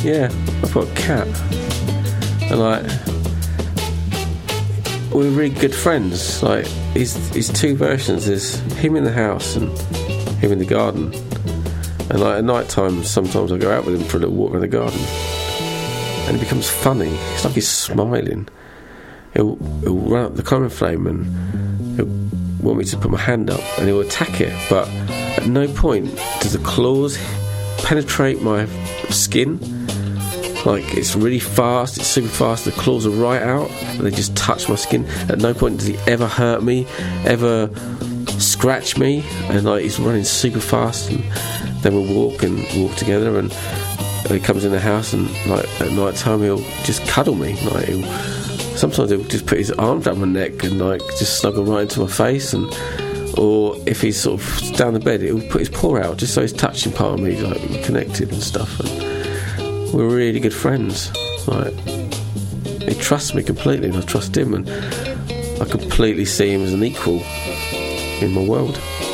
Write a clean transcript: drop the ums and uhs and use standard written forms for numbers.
Yeah, I've got a cat. And like, we're really good friends. Like, he's two versions. There's him in the house and him in the garden. And like at night time, sometimes I go out with him for a little walk around the garden, and it becomes funny. It's like he's smiling. He'll run up the common flame and he'll want me to put my hand up, and he'll attack it. But at no point does the claws penetrate my skin. Like, it's really fast, it's super fast. The claws are right out, and they just touch my skin. At no point does he ever hurt me, ever scratch me. And like, he's running super fast, and then we'll walk together, and he comes in the house, and like at night time he'll just cuddle me. Like, sometimes he'll just put his arms around my neck and like just snuggle right into my face, or if he's sort of down the bed, he'll put his paw out just so he's touching part of me, like we're connected and stuff. And we're really good friends. Like, he trusts me completely, and I trust him, and I completely see him as an equal in my world.